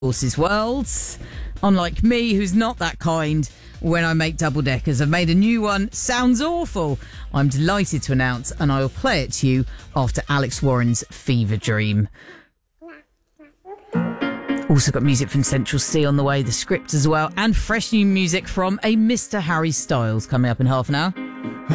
Horses World. Unlike me, who's not that kind when I make double deckers, I've made a new one. Sounds awful. I'm delighted to announce, and I will play it to you after Alex Warren's Fever Dream. Also got music from Central C on the way, the script as well, and fresh new music from a Mr. Harry Styles coming up in half an hour.